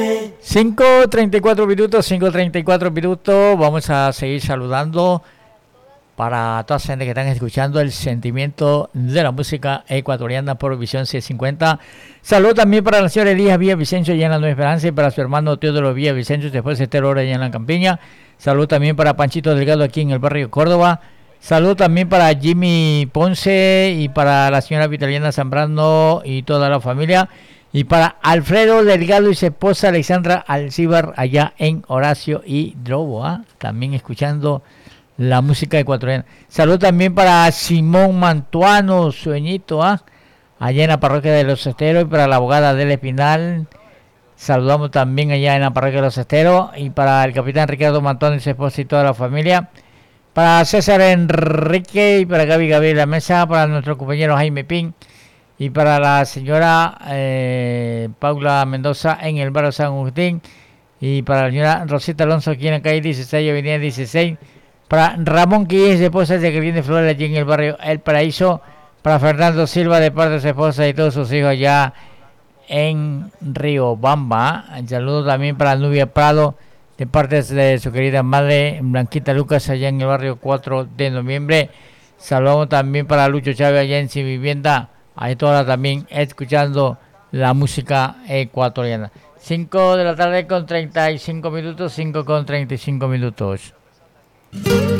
5:34 minutos, 5:34 minutos. Vamos a seguir saludando para toda la gente que están escuchando el sentimiento de la música ecuatoriana por Visión C50. Saludos también para la señora Elías Villavicencio allá en la Nueva Esperanza y para su hermano Teodoro Villavicencio después de Estero allá en la Campiña. Saludos también para Panchito Delgado aquí en el barrio Córdoba. Saludos también para Jimmy Ponce y para la señora Vitaliana Zambrano y toda la familia. Y para Alfredo Delgado y su esposa Alexandra Alcíbar allá en Horacio y Drobo, también escuchando la música ecuatoriana. Saludos también para Simón Mantuano, sueñito, allá en la parroquia de Los Esteros, y para la abogada Adela Espinal. Saludamos también allá en la parroquia de Los Esteros y para el capitán Ricardo Mantuano y su esposa y toda la familia. Para César Enrique y para Gaby Gabriela Mesa, para nuestro compañero Jaime Pin y para la señora Paula Mendoza en el barrio San Agustín y para la señora Rosita Alonso aquí en la calle 16, avenida 16. Para Ramón Quilles, de esposa de Caliente Flores, allí en el barrio El Paraíso. Para Fernando Silva, de parte de su esposa y todos sus hijos allá en Río Bamba. Un saludo también para Nubia Prado, de parte de su querida madre Blanquita Lucas, allá en el barrio 4 de noviembre. Saludamos también para Lucho Chávez, allá en Sin Vivienda. Ahí toda también escuchando la música ecuatoriana. 5 de la tarde con 35 minutos, 5:35 minutos.